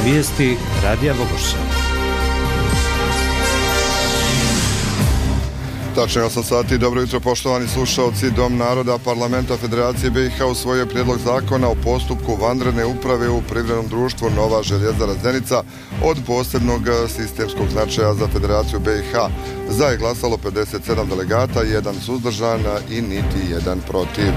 Vijesti Radija Vogošća. Tačno 8 sati. Dobro jutro, poštovani slušalci. Dom naroda Parlamenta Federacije BiH usvojio je prijedlog zakona o postupku vanredne uprave u privrednom društvu Nova Željezara Zenica od posebnog sistemskog značaja za Federaciju BiH. Za je glasalo 57 delegata, 1 suzdržan i niti 1 protiv.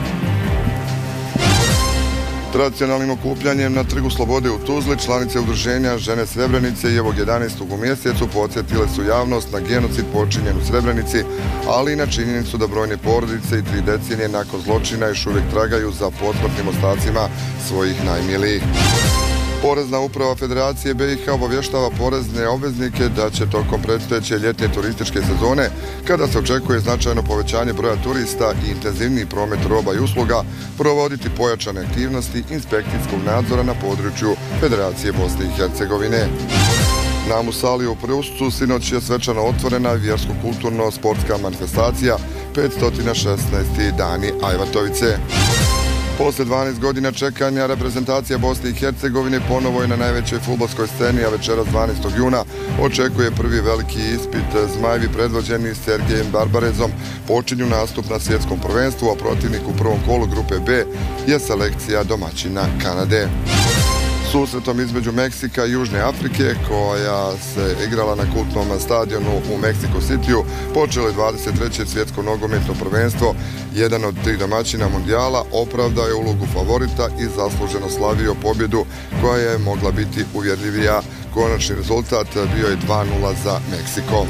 Tradicionalnim okupljanjem na Trgu Slobode u Tuzli članice udruženja Žene Srebrenice i ovog 11. u mjesecu podsjetile su javnost na genocid počinjen u Srebrenici, ali i na činjenicu da brojne porodice i 3 decenije nakon zločina još uvijek tragaju za posmrtnim ostacima svojih najmilijih. Porezna uprava Federacije BiH obavještava porezne obveznike da će tokom predstojeće ljetne turističke sezone, kada se očekuje značajno povećanje broja turista i intenzivniji promet roba i usluga, provoditi pojačane aktivnosti inspekcijskog nadzora na području Federacije Bosne i Hercegovine. Na Musali u Pruscu sinoć je svečano otvorena vjersko-kulturno-sportska manifestacija 516. dani Ajvatovice. Posle 12 godina čekanja reprezentacija Bosne i Hercegovine ponovo je na najvećoj fudbalskoj sceni, a večeras 12. juna očekuje prvi veliki ispit. Zmajevi predvođeni Sergejem Barbarezom počinju nastup na svjetskom prvenstvu, a protivnik u prvom kolu grupe B je selekcija domaćina Kanade. Susretom između Meksika i Južne Afrike, koja se igrala na kultnom stadionu u Mexico Cityu, počelo je 23. svjetsko nogometno prvenstvo. Jedan od 3 domaćina mundijala opravdao je ulogu favorita i zasluženo slavio pobjedu koja je mogla biti uvjerljivija. Konačni rezultat bio je 2:0 za Meksiko.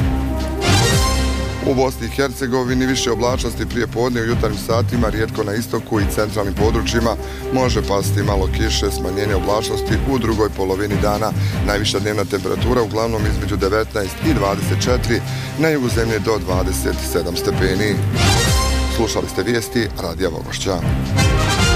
U Bosni i Hercegovini više oblačnosti prije podne u jutarnjim satima, rijetko na istoku i centralnim područjima može pasti malo kiše, smanjenje oblačnosti u drugoj polovini dana. Najviša dnevna temperatura uglavnom između 19 i 24, na jugu zemlje do 27 stepeni. Slušali ste vijesti Radija Vogošća.